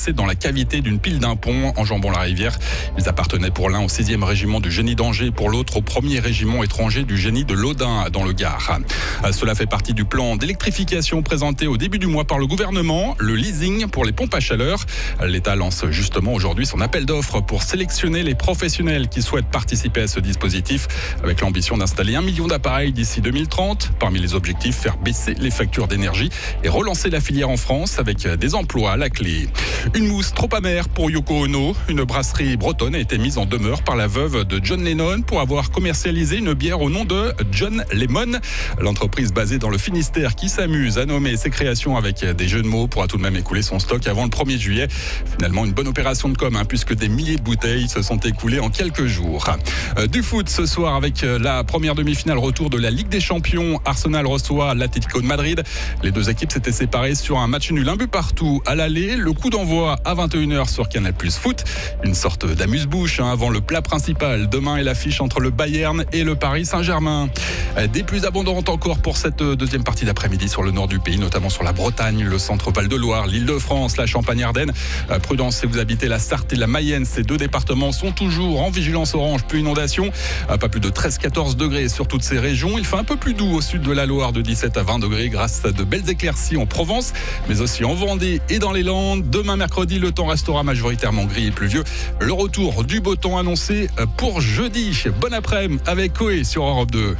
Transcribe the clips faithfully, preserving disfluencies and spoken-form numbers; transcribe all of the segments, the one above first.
coincés dans la cavité d'une pile d'un pont enjambant la rivière. Ils appartenaient pour l'un au sixième régiment du génie d'Angers, pour l'autre au premier régiment étranger du génie de l'Audin dans le Gard. Cela fait partie du plan d'électrification présenté au début du mois par le gouvernement, le leasing pour les pompes à chaleur. L'État lance justement aujourd'hui son appel d'offres pour sélectionner les professionnels qui souhaitent participer à ce dispositif, avec l'ambition d'installer un million d'appareils d'ici deux mille trente. Parmi les objectifs, faire baisser les factures d'énergie et relancer la filière en France avec des emplois à la clé. Une mousse trop amère pour Yoko Ono. Une brasserie bretonne a été mise en demeure par la veuve de John Lennon pour avoir commercialisé une bière au nom de John Lemon. L'entreprise basée dans le Finistère qui s'amuse à nommer ses créations avec des jeux de mots pourra tout de même écouler son stock avant le premier juillet. Finalement, une bonne opération de com, hein, puisque des milliers de bouteilles se sont écoulées en quelques jours. Euh, du foot ce soir avec la première demi-finale retour de la Ligue des Champions. Arsenal reçoit l'Atlético de Madrid. Les deux équipes s'étaient séparées sur un match nul, un but partout à l'aller. Le coup d'envoi à vingt et une heures sur Canal plus Foot. Une sorte d'amuse-bouche hein, avant le plat principal. Demain est l'affiche entre le Bayern et le Paris Saint-Germain. Des plus abondantes encore pour cette deuxième partie d'après-midi sur le nord du pays, notamment sur la Bretagne, le centre Val-de-Loire, l'Île-de-France, la Champagne-Ardenne. Prudence si vous habitez la Sarthe et la Mayenne. Ces deux départements sont toujours en vigilance orange, puis inondation. Pas plus de treize à quatorze degrés sur toutes ces régions. Il fait un peu plus doux au sud de la Loire, de dix-sept à vingt degrés grâce à de belles éclaircies en Provence, mais aussi en Vendée et dans les Landes. Demain mercredi, le temps restera majoritairement gris et pluvieux. Le retour du beau temps annoncé pour jeudi. Bon après-midi avec Coé sur Europe deux.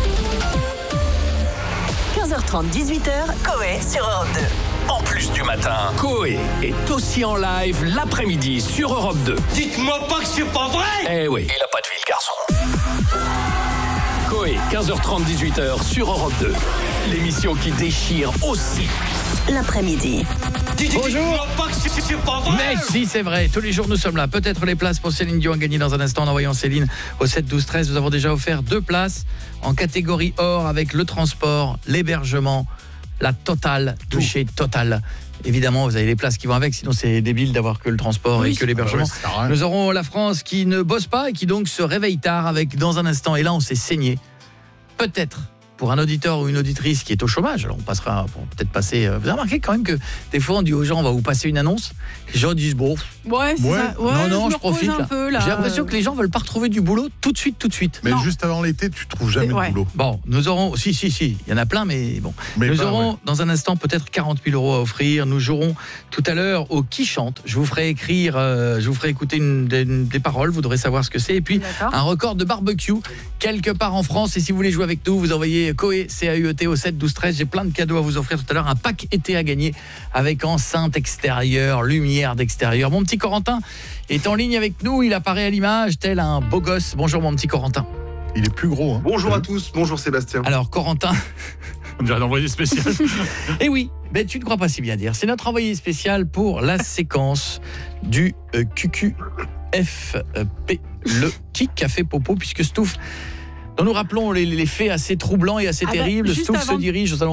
quinze heures trente, dix-huit heures, Coé sur Europe deux. En plus du matin, Coé est aussi en live l'après-midi sur Europe deux. Dites-moi pas que c'est pas vrai! Eh oui, il a pas de vie le garçon. Coé, quinze heures trente, dix-huit heures sur Europe deux. L'émission qui déchire aussi l'après-midi. Bonjour. Pas que c'est, c'est pas vrai. Mais si, c'est vrai, tous les jours nous sommes là. Peut-être les places pour Céline Dion à gagner dans un instant en envoyant Céline au sept douze treize. Nous avons déjà offert deux places en catégorie or avec le transport, l'hébergement, la totale, touchée totale. Évidemment, vous avez les places qui vont avec, sinon c'est débile d'avoir que le transport oui, et que l'hébergement. Ouais, nous aurons la France qui ne bosse pas et qui donc se réveille tard avec dans un instant. Et là, on s'est saigné. Peut-être pour un auditeur ou une auditrice qui est au chômage, alors on passera pour peut-être passer. Vous avez remarqué quand même que des fois on dit aux gens on va vous passer une annonce, les gens disent bon. Ouais, c'est ouais. ça. Ouais, non non, je, je profite là. Peu, là. J'ai l'impression que les gens veulent pas retrouver du boulot tout de suite, tout de suite. Mais non. juste avant l'été, tu trouves jamais ouais. de boulot. Bon, nous aurons, si si si, il y en a plein, mais bon. Mais nous bah, aurons ouais. dans un instant peut-être quarante mille euros à offrir. Nous jouerons tout à l'heure au qui chante. Je vous ferai écrire, euh, je vous ferai écouter une, des, une, des paroles. Vous devrez savoir ce que c'est. Et puis D'accord. un record de barbecue quelque part en France. Et si vous voulez jouer avec nous, vous envoyez Coé C A U E T au sept douze treize. J'ai plein de cadeaux à vous offrir tout à l'heure. Un pack été à gagner avec enceinte extérieure, lumière d'extérieur. Mon petit Corentin est en ligne avec nous. Il apparaît à l'image tel un beau gosse. Bonjour mon petit Corentin. Il est plus gros. Hein. Bonjour à tous. Bonjour Sébastien. Alors Corentin. On dirait un envoyé spécial. Eh oui, ben tu ne crois pas si bien dire. C'est notre envoyé spécial pour la séquence du euh, Q Q F P. Le qui café popo, puisque Stouff, dont nous rappelons les, les faits assez troublants et assez ah terribles. bah, Stouff se dirige aux alentours